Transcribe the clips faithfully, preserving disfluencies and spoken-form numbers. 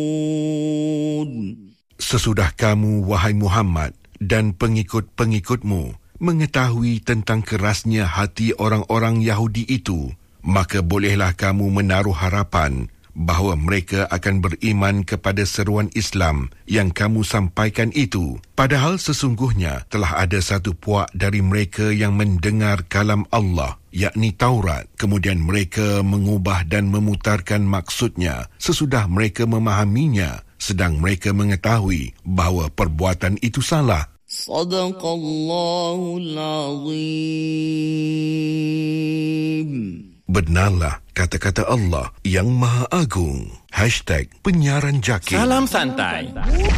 Sesudah kamu, wahai Muhammad, dan pengikut-pengikutmu mengetahui tentang kerasnya hati orang-orang Yahudi itu, maka bolehlah kamu menaruh harapan bahawa mereka akan beriman kepada seruan Islam yang kamu sampaikan itu. Padahal sesungguhnya telah ada satu puak dari mereka yang mendengar kalam Allah, yakni Taurat. Kemudian mereka mengubah dan memutarkan maksudnya sesudah mereka memahaminya, sedang mereka mengetahui bahawa perbuatan itu salah. Sadaqallahul Azim. Benarlah kata-kata Allah yang Maha Agung. Hashtag Penyiaran Jaki. Salam santai.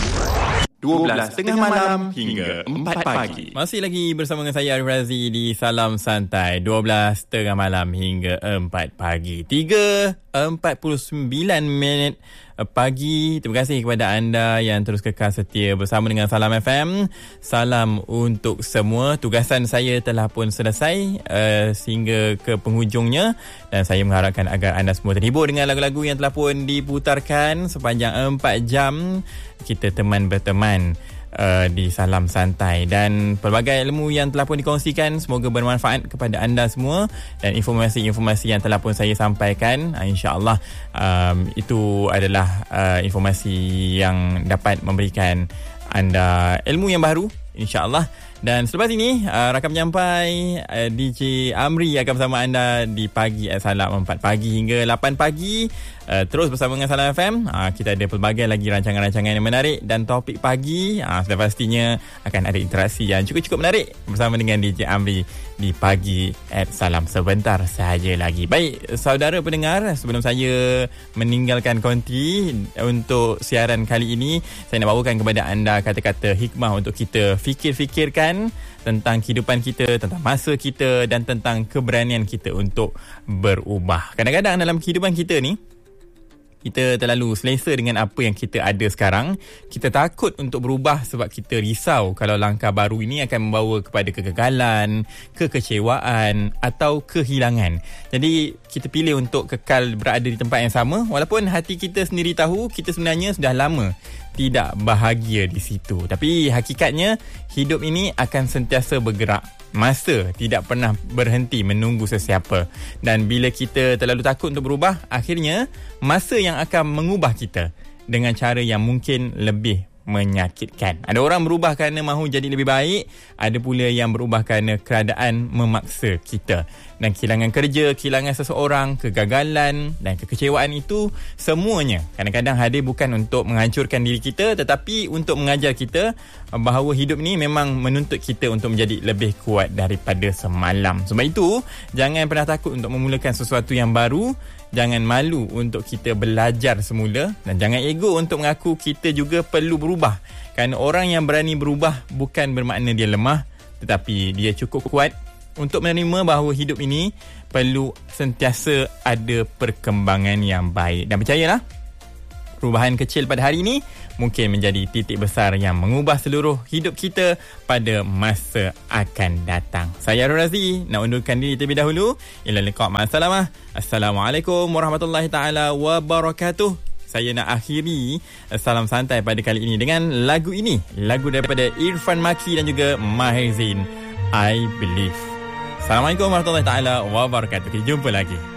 dua belas tiga puluh malam hingga empat pagi. Masih lagi bersama dengan saya Arif Razi di Salam Santai. dua belas tiga puluh malam hingga empat pagi. tiga empat puluh sembilan minit pagi. Terima kasih kepada anda yang terus kekal setia bersama dengan Salam F M. Salam untuk semua. Tugasan saya telah pun selesai uh, sehingga ke penghujungnya, dan saya mengharapkan agar anda semua terhibur dengan lagu-lagu yang telah pun diputarkan sepanjang empat jam. Kita teman berteman Uh, di Salam Santai, dan pelbagai ilmu yang telah pun dikongsikan semoga bermanfaat kepada anda semua, dan informasi-informasi yang telah pun saya sampaikan, uh, insya-Allah um, itu adalah uh, informasi yang dapat memberikan anda ilmu yang baru, insya-Allah. Dan selepas ini uh, rakam penyampai uh, D J Amri akan bersama anda di pagi at Salam empat pagi hingga lapan pagi. Uh, terus bersama dengan Salam F M. Uh, kita ada pelbagai lagi rancangan-rancangan yang menarik, dan topik pagi uh, sudah pastinya akan ada interaksi yang cukup-cukup menarik bersama dengan D J Amri di pagi at Salam sebentar sahaja lagi. Baik, saudara pendengar, sebelum saya meninggalkan konti untuk siaran kali ini, saya nak bawakan kepada anda kata-kata hikmah untuk kita fikir-fikirkan tentang kehidupan kita, tentang masa kita, dan tentang keberanian kita untuk berubah. Kadang-kadang dalam kehidupan kita ni, kita terlalu selesa dengan apa yang kita ada sekarang. Kita takut untuk berubah sebab kita risau kalau langkah baru ini akan membawa kepada kegagalan, kekecewaan atau kehilangan. Jadi kita pilih untuk kekal berada di tempat yang sama, walaupun hati kita sendiri tahu kita sebenarnya sudah lama tidak bahagia di situ. Tapi hakikatnya hidup ini akan sentiasa bergerak. Masa tidak pernah berhenti menunggu sesiapa. Dan bila kita terlalu takut untuk berubah, akhirnya masa yang akan mengubah kita dengan cara yang mungkin lebih menyakitkan. Ada orang berubah kerana mahu jadi lebih baik, ada pula yang berubah kerana keadaan memaksa kita. Dan kehilangan kerja, kehilangan seseorang, kegagalan dan kekecewaan itu semuanya kadang-kadang hadir bukan untuk menghancurkan diri kita, tetapi untuk mengajar kita bahawa hidup ni memang menuntut kita untuk menjadi lebih kuat daripada semalam. Sebab itu, jangan pernah takut untuk memulakan sesuatu yang baru. Jangan malu untuk kita belajar semula, dan jangan ego untuk mengaku kita juga perlu berubah. Kerana orang yang berani berubah bukan bermakna dia lemah, tetapi dia cukup kuat untuk menerima bahawa hidup ini perlu sentiasa ada perkembangan yang baik. Dan percayalah, perubahan kecil pada hari ini mungkin menjadi titik besar yang mengubah seluruh hidup kita pada masa akan datang. Saya Arif Razi, nak undurkan diri terlebih dahulu. Ila liqa' ma'assalamah. Assalamualaikum warahmatullahi taala wabarakatuh. Saya nak akhiri Salam Santai pada kali ini dengan lagu ini. Lagu daripada Irfan Maki dan juga Maher Zain, I Believe. Assalamualaikum warahmatullahi taala wabarakatuh. Jumpa lagi.